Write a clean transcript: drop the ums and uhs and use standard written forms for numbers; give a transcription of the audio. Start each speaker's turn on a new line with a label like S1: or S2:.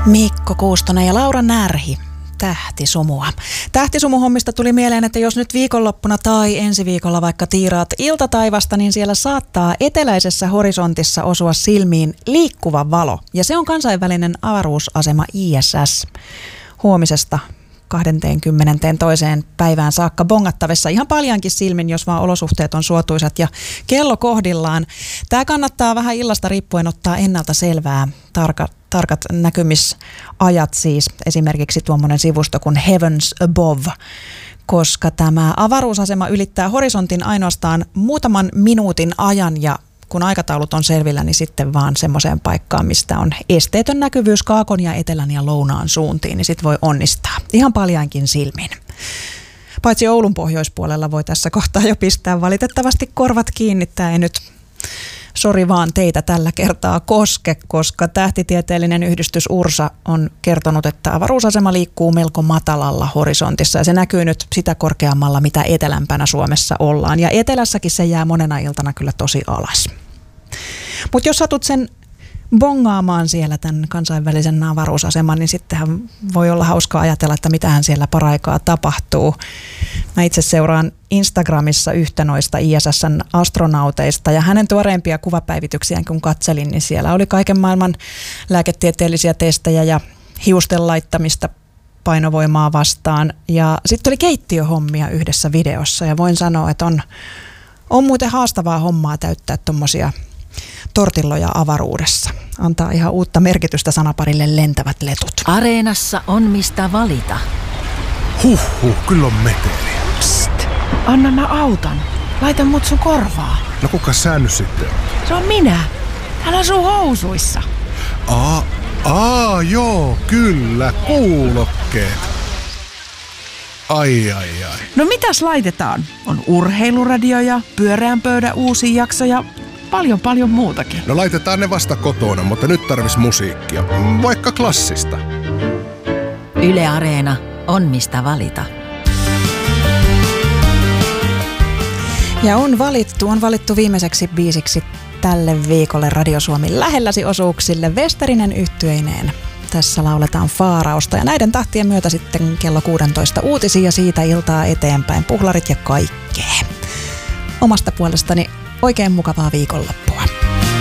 S1: Mikko Kuustonen ja Laura Närhi. Tähtisumua. Tähtisumuhommista tuli mieleen, että jos nyt viikonloppuna tai ensi viikolla vaikka tiiraat iltataivasta, niin siellä saattaa eteläisessä horisontissa osua silmiin liikkuva valo. Ja se on kansainvälinen avaruusasema ISS. Huomisesta 22. päivään saakka bongattavissa ihan paljaankin silmin, jos vaan olosuhteet on suotuisat ja kello kohdillaan. Tämä kannattaa vähän illasta riippuen ottaa ennalta selvää. Tarkat näkymisajat siis, esimerkiksi tuommoinen sivusto kuin Heavens Above, koska tämä avaruusasema ylittää horisontin ainoastaan muutaman minuutin ajan ja kun aikataulut on selvillä, niin sitten vaan semmoiseen paikkaan, mistä on esteetön näkyvyys kaakon ja etelän ja lounaan suuntiin, niin sitten voi onnistaa ihan paljaankin silmin. Paitsi Oulun pohjoispuolella voi tässä kohtaa jo pistää valitettavasti korvat kiinni. Tämä ei nyt, sori vaan teitä tällä kertaa koske, koska tähtitieteellinen yhdistys URSA on kertonut, että avaruusasema liikkuu melko matalalla horisontissa ja se näkyy nyt sitä korkeammalla, mitä etelämpänä Suomessa ollaan. Ja etelässäkin se jää monena iltana kyllä tosi alas. Mutta jos satut sen bongaamaan siellä tämän kansainvälisen avaruusaseman, niin sittenhän voi olla hauskaa ajatella, että mitähän siellä paraikaa tapahtuu. Mä itse seuraan Instagramissa yhtä noista ISS:n astronauteista ja hänen tuoreimpia kuvapäivityksiään kun katselin, niin siellä oli kaiken maailman lääketieteellisiä testejä ja hiusten laittamista painovoimaa vastaan. Ja sitten oli keittiöhommia yhdessä videossa ja voin sanoa, että on muuten haastavaa hommaa täyttää tommosia tortilloja avaruudessa. Antaa ihan uutta merkitystä sanaparille lentävät letut.
S2: Areenassa on mistä valita.
S3: Kyllä on meteliä.
S4: Psst, anna mä autan. Laita mut sun korvaa.
S3: No kuka sä nyt sitten on?
S4: Se on minä. Hän asuu housuissa.
S3: Joo, kyllä, kuulokkeet. Ai.
S4: No mitäs laitetaan? On urheiluradio ja pyöreän pöydän uusi jakso ja paljon muutakin.
S3: No laitetaan ne vasta kotona, mutta nyt tarvis musiikkia. Vaikka klassista.
S2: Yle Areena on mistä valita.
S1: Ja on valittu viimeiseksi biisiksi tälle viikolle Radio Suomi lähelläsi -osuuksille Westerinen yhtyeineen. Tässä lauletaan Faarausta ja näiden tahtien myötä sitten kello 16 uutisia siitä iltaa eteenpäin, puhlarit ja kaikkea. Omasta puolestani oikein mukavaa viikonloppua.